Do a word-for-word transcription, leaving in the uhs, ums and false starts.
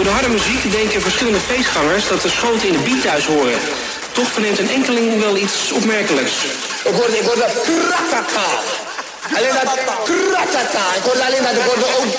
de harde muziek denken verschillende feestgangers dat de schoten in de beat thuis horen. Toch verneemt een enkeling wel iets opmerkelijks. Ik hoorde, ik hoorde kratata. Alleen dat kratata. Ik hoorde alleen dat, ik hoorde ook